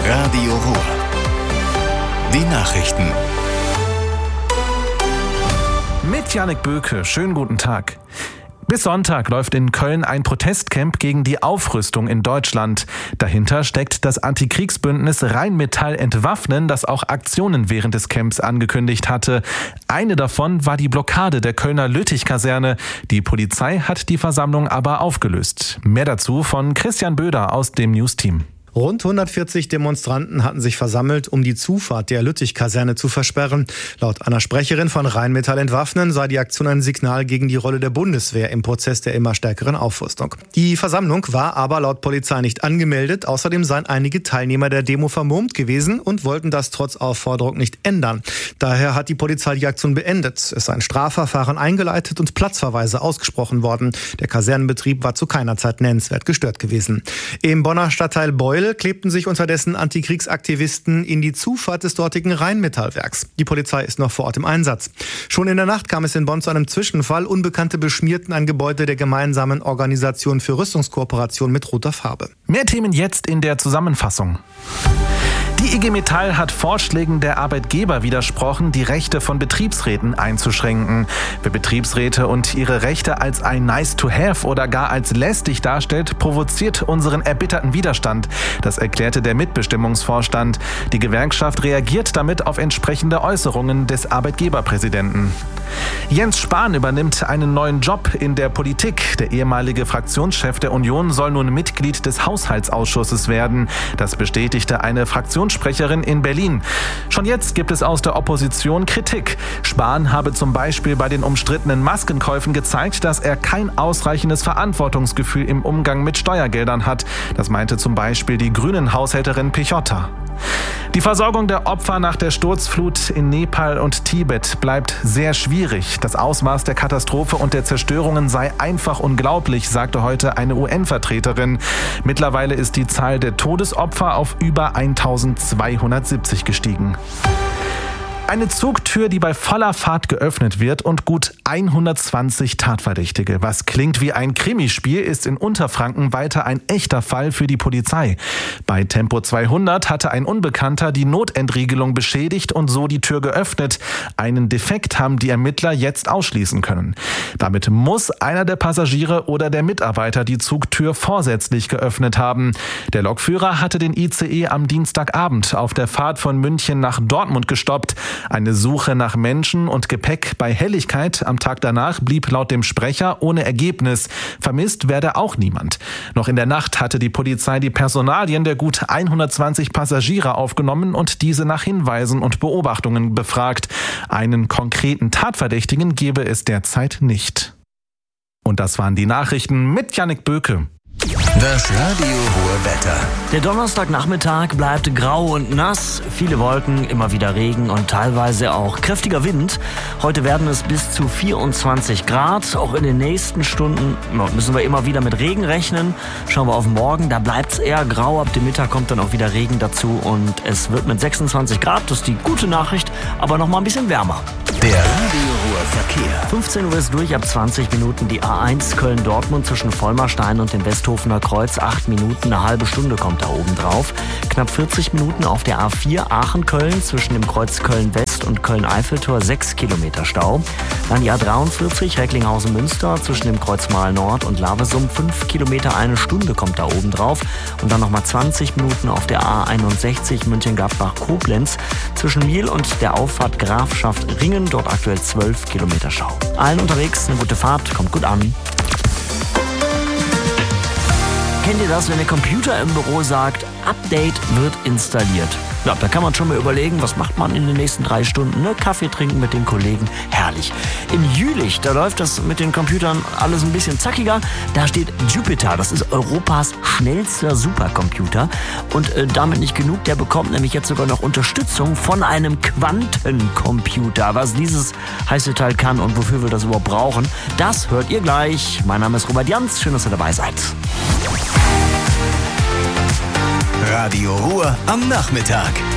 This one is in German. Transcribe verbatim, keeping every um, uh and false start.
Radio Ruhr. Die Nachrichten. Mit Jannik Böke, schönen guten Tag. Bis Sonntag läuft in Köln ein Protestcamp gegen die Aufrüstung in Deutschland. Dahinter steckt das Antikriegsbündnis Rheinmetall Entwaffnen, das auch Aktionen während des Camps angekündigt hatte. Eine davon war die Blockade der Kölner Lüttich-Kaserne. Die Polizei hat die Versammlung aber aufgelöst. Mehr dazu von Christian Böder aus dem News-Team. Rund hundertvierzig Demonstranten hatten sich versammelt, um die Zufahrt der Lüttich-Kaserne zu versperren. Laut einer Sprecherin von Rheinmetall Entwaffnen sei die Aktion ein Signal gegen die Rolle der Bundeswehr im Prozess der immer stärkeren Aufrüstung. Die Versammlung war aber laut Polizei nicht angemeldet. Außerdem seien einige Teilnehmer der Demo vermummt gewesen und wollten das trotz Aufforderung nicht ändern. Daher hat die Polizei die Aktion beendet. Es sei ein Strafverfahren eingeleitet und Platzverweise ausgesprochen worden. Der Kasernenbetrieb war zu keiner Zeit nennenswert gestört gewesen. Im Bonner Stadtteil Beul klebten sich unterdessen Antikriegsaktivisten in die Zufahrt des dortigen Rheinmetallwerks. Die Polizei ist noch vor Ort im Einsatz. Schon in der Nacht kam es in Bonn zu einem Zwischenfall. Unbekannte beschmierten ein Gebäude der gemeinsamen Organisation für Rüstungskooperation mit roter Farbe. Mehr Themen jetzt in der Zusammenfassung. Die I G Metall hat Vorschlägen der Arbeitgeber widersprochen, die Rechte von Betriebsräten einzuschränken. Wer Betriebsräte und ihre Rechte als ein Nice-to-have oder gar als lästig darstellt, provoziert unseren erbitterten Widerstand. Das erklärte der Mitbestimmungsvorstand. Die Gewerkschaft reagiert damit auf entsprechende Äußerungen des Arbeitgeberpräsidenten. Jens Spahn übernimmt einen neuen Job in der Politik. Der ehemalige Fraktionschef der Union soll nun Mitglied des Haushaltsausschusses werden. Das bestätigte eine Fraktionssprecherin in Berlin. Schon jetzt gibt es aus der Opposition Kritik. Spahn habe zum Beispiel bei den umstrittenen Maskenkäufen gezeigt, dass er kein ausreichendes Verantwortungsgefühl im Umgang mit Steuergeldern hat. Das meinte zum Beispiel die Grünen-Haushälterin Pichotta. Die Versorgung der Opfer nach der Sturzflut in Nepal und Tibet bleibt sehr schwierig. Das Ausmaß der Katastrophe und der Zerstörungen sei einfach unglaublich, sagte heute eine U N-Vertreterin. Mittlerweile ist die Zahl der Todesopfer auf über eintausendzweihundertsiebzig gestiegen. Eine Zugtür, die bei voller Fahrt geöffnet wird und gut hundertzwanzig Tatverdächtige. Was klingt wie ein Krimispiel, ist in Unterfranken weiter ein echter Fall für die Polizei. Bei Tempo zweihundert hatte ein Unbekannter die Notentriegelung beschädigt und so die Tür geöffnet. Einen Defekt haben die Ermittler jetzt ausschließen können. Damit muss einer der Passagiere oder der Mitarbeiter die Zugtür vorsätzlich geöffnet haben. Der Lokführer hatte den I C E am Dienstagabend auf der Fahrt von München nach Dortmund gestoppt. Eine Suche nach Menschen und Gepäck bei Helligkeit am Tag danach blieb laut dem Sprecher ohne Ergebnis. Vermisst werde auch niemand. Noch in der Nacht hatte die Polizei die Personalien der gut hundertzwanzig Passagiere aufgenommen und diese nach Hinweisen und Beobachtungen befragt. Einen konkreten Tatverdächtigen gebe es derzeit nicht. Und das waren die Nachrichten mit Jannik Böke. Das Radio Ruhr Wetter. Der Donnerstagnachmittag bleibt grau und nass. Viele Wolken, immer wieder Regen und teilweise auch kräftiger Wind. Heute werden es bis zu vierundzwanzig Grad. Auch in den nächsten Stunden müssen wir immer wieder mit Regen rechnen. Schauen wir auf morgen, da bleibt es eher grau. Ab dem Mittag kommt dann auch wieder Regen dazu und es wird mit sechsundzwanzig Grad, das ist die gute Nachricht, aber noch mal ein bisschen wärmer. Der Radio Ruhr Verkehr. fünfzehn Uhr ist durch, ab zwanzig Minuten die A eins Köln-Dortmund zwischen Vollmerstein und dem Westhofener Kreuz. acht Minuten, eine halbe Stunde kommt da oben drauf. Knapp vierzig Minuten auf der A vier Aachen-Köln zwischen dem Kreuz Köln-West und Köln-Eiffeltor. sechs Kilometer Stau. Dann die A dreiundvierzig Recklinghausen-Münster zwischen dem Kreuz Mahl-Nord und Lavesum. fünf Kilometer, eine Stunde kommt da oben drauf. Und dann nochmal zwanzig Minuten auf der A einundsechzig München-Gladbach-Koblenz zwischen Miel und der Auffahrt Grafschaft Ringen. Dort aktuell zwölf Kilometer Stau. Allen unterwegs eine gute Fahrt, kommt gut an. Kennt ihr das, wenn der Computer im Büro sagt, Update wird installiert? Ja, da kann man schon mal überlegen, was macht man in den nächsten drei Stunden? Ne? Kaffee trinken mit den Kollegen, herrlich. In Jülich, da läuft das mit den Computern alles ein bisschen zackiger. Da steht Jupyter, das ist Europas schnellster Supercomputer. Und äh, damit nicht genug, der bekommt nämlich jetzt sogar noch Unterstützung von einem Quantencomputer. Was dieses heiße Teil kann und wofür wir das überhaupt brauchen, das hört ihr gleich. Mein Name ist Robert Jans, schön, dass ihr dabei seid. Radio Ruhr am Nachmittag.